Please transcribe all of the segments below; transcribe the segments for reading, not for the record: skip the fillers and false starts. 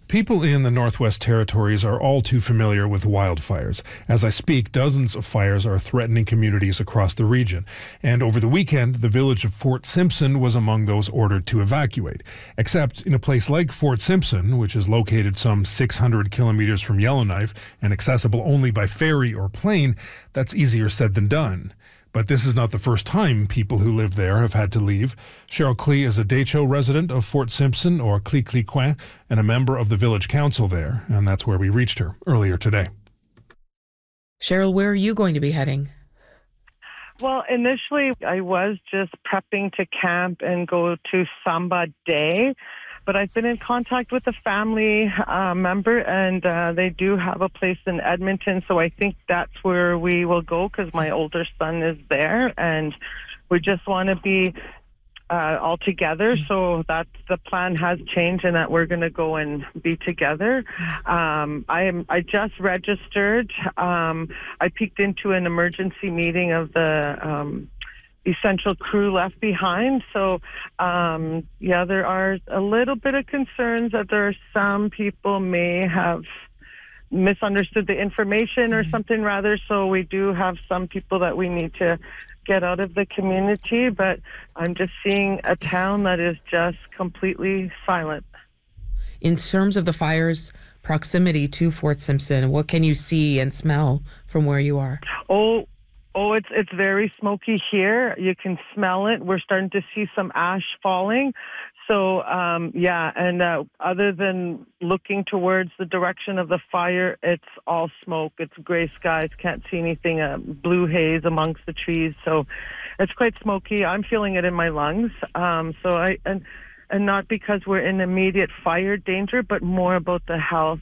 People in the Northwest Territories are all too familiar with wildfires. As I speak, dozens of fires are threatening communities across the region. And over the weekend, the village of Fort Simpson was among those ordered to evacuate. Except in a place like Fort Simpson, which is located some 600 kilometers from Yellowknife and accessible only by ferry or plane, that's easier said than done. But this is not the first time people who live there have had to leave. Cheryl Klee is a Decho resident of Fort Simpson, or Clicquot, and a member of the village council there, and that's where we reached her earlier today. Cheryl, where are you going to be heading? Well, initially I was just prepping to camp and go to Samba Day, but I've been in contact with a family member, and they do have a place in Edmonton, so I think that's where we will go because my older son is there, and we just want to be all together. So that's the plan has changed, and that we're going to go and be together. I just registered. I peeked into an emergency meeting of the essential crew left behind. So, there are a little bit of concerns that there are some people may have misunderstood the information or something rather. So we do have some people that we need to get out of the community, but I'm just seeing a town that is just completely silent. In terms of the fire's proximity to Fort Simpson, what can you see and smell from where you are? Oh, it's very smoky here. You can smell it. We're starting to see some ash falling. So, other than looking towards the direction of the fire, it's all smoke. It's gray skies. Can't see anything. Blue haze amongst the trees. So it's quite smoky. I'm feeling it in my lungs. And not because we're in immediate fire danger, but more about the health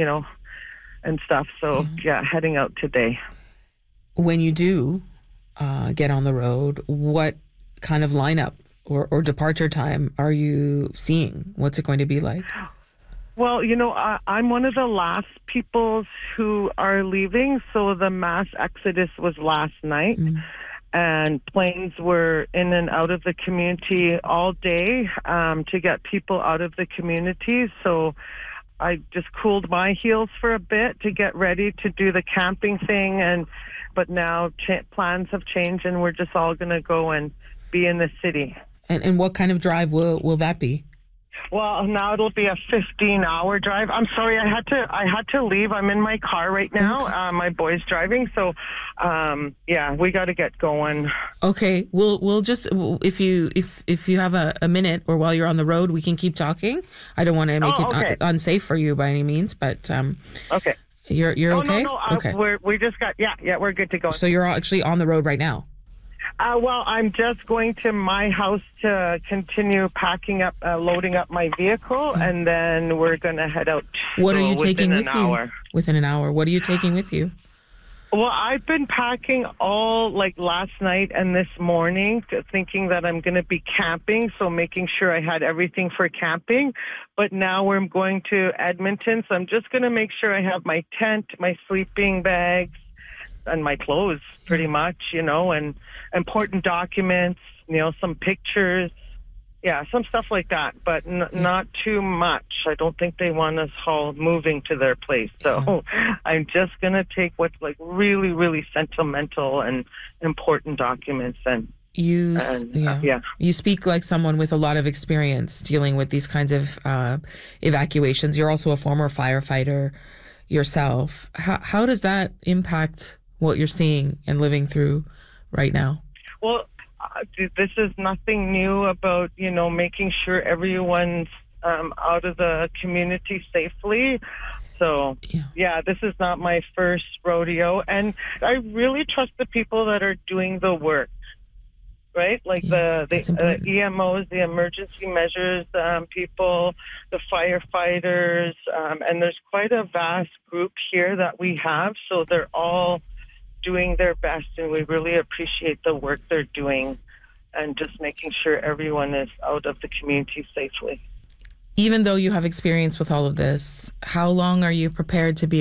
and stuff. So, heading out today. When you do get on the road, what kind of lineup or departure time are you seeing? What's it going to be like? Well, I'm one of the last people who are leaving. So the mass exodus was last night. And planes were in and out of the community all day to get people out of the community. So I just cooled my heels for a bit to get ready to do the camping thing. But now plans have changed, and we're just all going to go and be in the city. And what kind of drive will that be? Well, now it'll be a 15-hour drive. I'm sorry, I had to leave. I'm in my car right now. Okay. My boy's driving, so we got to get going. Okay, we'll just if you have a minute, or while you're on the road, we can keep talking. I don't want to make it unsafe for you by any means, but okay. You're okay? No. Okay. We just got we're good to go. So you're actually on the road right now? Well, I'm just going to my house to continue packing up, loading up my vehicle, and then we're going to head out. What are you taking with you? Within an hour. What are you taking with you? Well, I've been packing all last night and this morning, thinking that I'm going to be camping, so making sure I had everything for camping. But now we're going to Edmonton, so I'm just going to make sure I have my tent, my sleeping bags, and my clothes, pretty much, and important documents, some pictures. Yeah, some stuff like that, but not too much. I don't think they want us all moving to their place. So I'm just going to take what's really, really sentimental and important documents. You speak like someone with a lot of experience dealing with these kinds of evacuations. You're also a former firefighter yourself. How does that impact what you're seeing and living through right now? Well, this is nothing new about, making sure everyone's out of the community safely. So, this is not my first rodeo. And I really trust the people that are doing the work, right? The EMOs, the emergency measures people, the firefighters, and there's quite a vast group here that we have. So they're all doing their best, and we really appreciate the work they're doing and just making sure everyone is out of the community safely. Even though you have experience with all of this, how long are you prepared to be